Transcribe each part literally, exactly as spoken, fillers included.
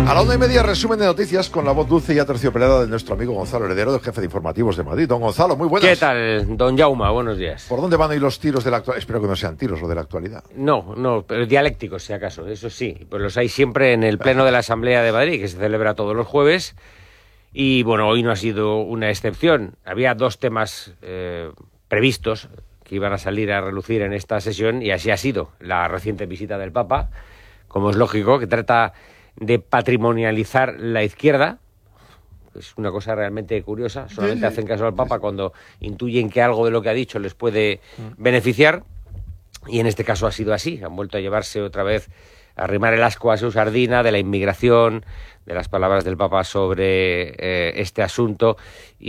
A la una y media, resumen de noticias con la voz dulce y aterciopelada de nuestro amigo Gonzalo Heredero, del jefe de informativos de Madrid. Don Gonzalo, muy buenas. ¿Qué tal, don Jaume? Buenos días. ¿Por dónde van a ir los tiros de la actualidad? Espero que no sean tiros, lo de la actualidad. No, no, pero dialécticos, si acaso, eso sí. Pues los hay siempre en el Pleno de la Asamblea de Madrid, que se celebra todos los jueves. Y bueno, hoy no ha sido una excepción. Había dos temas eh, previstos que iban a salir a relucir en esta sesión, y así ha sido. La reciente visita del Papa, como es lógico, que trata de patrimonializar la izquierda. Es una cosa realmente curiosa. Solamente sí, sí. hacen caso al Papa cuando intuyen que algo de lo que ha dicho les puede beneficiar, y en este caso ha sido así. Han vuelto a llevarse otra vez, a arrimar el ascua a su sardina de la inmigración, de las palabras del Papa sobre eh, este asunto.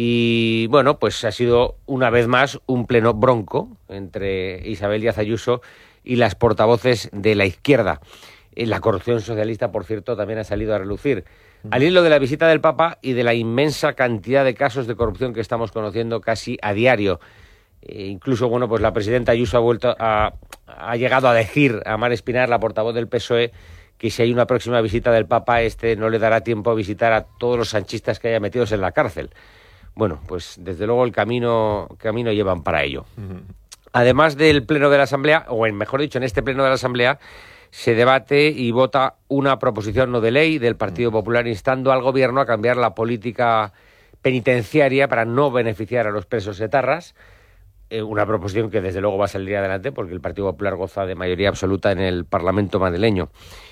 Y bueno, pues ha sido una vez más un pleno bronco entre Isabel Díaz Ayuso y las portavoces de la izquierda. La corrupción socialista, por cierto, también ha salido a relucir. Al hilo de la visita del Papa y de la inmensa cantidad de casos de corrupción que estamos conociendo casi a diario. E incluso, bueno, pues la presidenta Ayuso ha vuelto a, ha llegado a decir a Mar Espinar, la portavoz del P S O E, que si hay una próxima visita del Papa, este no le dará tiempo a visitar a todos los sanchistas que haya metidos en la cárcel. Bueno, pues desde luego el camino, camino llevan para ello. Uh-huh. Además del Pleno de la Asamblea, o en, mejor dicho, en este Pleno de la Asamblea, se debate y vota una proposición no de ley del Partido Popular instando al Gobierno a cambiar la política penitenciaria para no beneficiar a los presos etarras. Eh, una proposición que desde luego va a salir adelante porque el Partido Popular goza de mayoría absoluta en el Parlamento madrileño.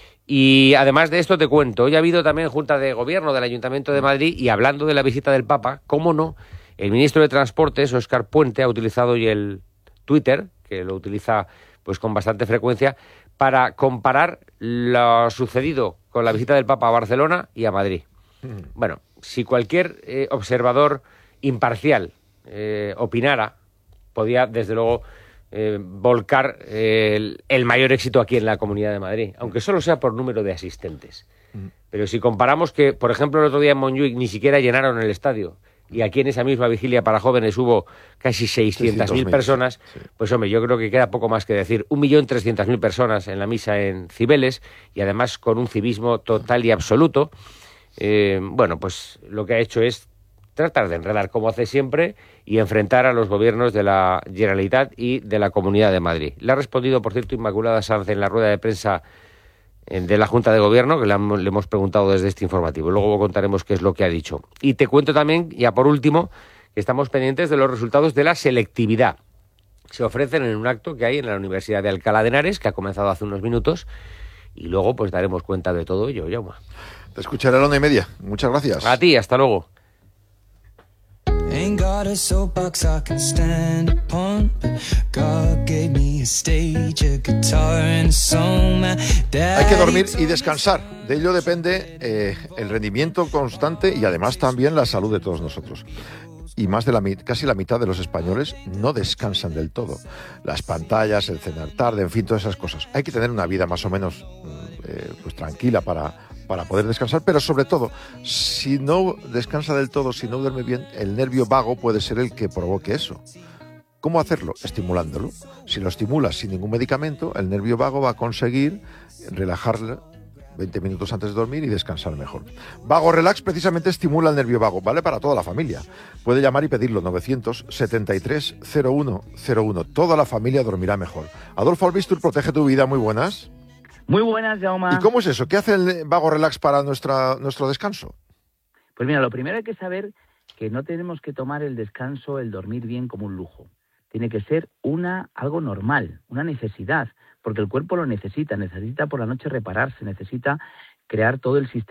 Y además de esto te cuento, hoy ha habido también Junta de Gobierno del Ayuntamiento de Madrid, y hablando de la visita del Papa, cómo no, el ministro de Transportes, Óscar Puente, ha utilizado hoy el Twitter, que lo utiliza pues con bastante frecuencia, para comparar lo sucedido con la visita del Papa a Barcelona y a Madrid. Mm. Bueno, si cualquier eh, observador imparcial eh, opinara, podía, desde luego, eh, volcar eh, el, el mayor éxito aquí en la Comunidad de Madrid, aunque solo sea por número de asistentes. Mm. Pero si comparamos que, por ejemplo, el otro día en Montjuic ni siquiera llenaron el estadio, y aquí en esa misma vigilia para jóvenes hubo casi seiscientas mil personas, sí. Pues hombre, yo creo que queda poco más que decir. un millón trescientas mil personas en la misa en Cibeles, y además con un civismo total y absoluto. Eh, bueno, pues lo que ha hecho es tratar de enredar, como hace siempre, y enfrentar a los gobiernos de la Generalitat y de la Comunidad de Madrid. Le ha respondido, por cierto, Inmaculada Sanz en la rueda de prensa de la Junta de Gobierno, que le, han, le hemos preguntado desde este informativo. Luego contaremos qué es lo que ha dicho. Y te cuento también, ya por último, que estamos pendientes de los resultados de la selectividad. Se ofrecen en un acto que hay en la Universidad de Alcalá de Henares, que ha comenzado hace unos minutos, y luego pues daremos cuenta de todo ello, Jaume. Te escucharé a la una y media. Muchas gracias. A ti, hasta luego. Ain't got a soapbox I can stand upon, but God gave me a stage, a guitar and a song. Hay que dormir y descansar. De ello depende eh, el rendimiento constante y además también la salud de todos nosotros. Y más de la casi la mitad de los españoles no descansan del todo. Las pantallas, el cenar tarde, en fin, todas esas cosas. Hay que tener una vida más o menos eh, pues tranquila para para poder descansar, pero sobre todo, si no descansa del todo, si no duerme bien, el nervio vago puede ser el que provoque eso. ¿Cómo hacerlo? Estimulándolo. Si lo estimulas sin ningún medicamento, el nervio vago va a conseguir relajarle veinte minutos antes de dormir y descansar mejor. Vago Relax precisamente estimula el nervio vago, vale para toda la familia. Puede llamar y pedirlo, novecientos setenta y tres cero uno cero uno. Toda la familia dormirá mejor. Adolfo Albistur, protege tu vida, muy buenas. Muy buenas, Jaume. ¿Y cómo es eso? ¿Qué hace el Vago Relax para nuestra, nuestro descanso? Pues mira, lo primero hay que saber que no tenemos que tomar el descanso, el dormir bien como un lujo. Tiene que ser una algo normal, una necesidad, porque el cuerpo lo necesita, necesita por la noche repararse, necesita crear todo el sistema